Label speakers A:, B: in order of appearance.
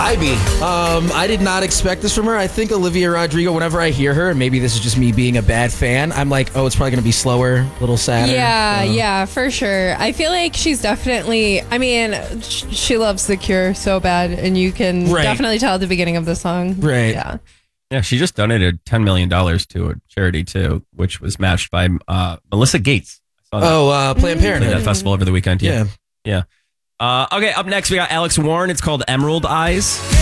A: vibey. I did not expect this from her. I think Olivia Rodrigo, whenever I hear her, and maybe this is just me being a bad fan, I'm like, oh, it's probably going to be slower, a little sadder.
B: Yeah, for sure. I feel like she's definitely, I mean, she loves The Cure so bad, and you can definitely tell at the beginning of the song.
A: Right.
B: Yeah.
C: Yeah, she just donated $10 million to a charity, too, which was matched by Melissa Gates.
A: Planned Parenthood.
C: That festival over the weekend.
A: Yeah.
C: Okay, up next, we got Alex Warren. It's called Emerald Eyes.